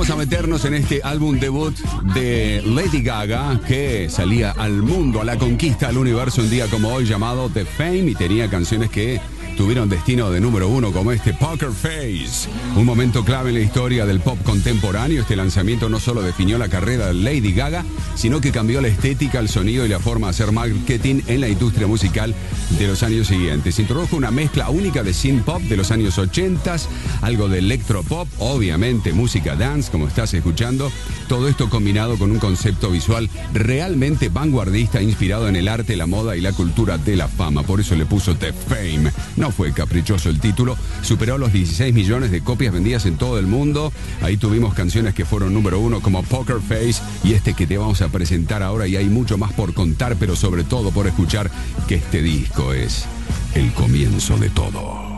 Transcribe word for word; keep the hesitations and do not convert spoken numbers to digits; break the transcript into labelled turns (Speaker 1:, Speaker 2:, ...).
Speaker 1: vamos a meternos en este álbum debut de Lady Gaga, que salía al mundo, a la conquista, al universo un día como hoy, llamado The Fame, y tenía canciones que tuvieron destino de número uno, como este Poker Face, un momento clave en la historia del pop contemporáneo. Este lanzamiento no solo definió la carrera de Lady Gaga, sino que cambió la estética, el sonido y la forma de hacer marketing en la industria musical de los años siguientes. Introdujo una mezcla única de synth pop de los años ochenta, algo de electropop, obviamente música dance, como estás escuchando. Todo esto combinado con un concepto visual realmente vanguardista, inspirado en el arte, la moda y la cultura de la fama. Por eso le puso The Fame. No fue caprichoso el título, superó los dieciséis millones de copias vendidas en todo el mundo. Ahí tuvimos canciones que fueron número uno, como Poker Face y este que te vamos a presentar ahora, y hay mucho más por contar, pero sobre todo por escuchar que este disco es el comienzo de todo.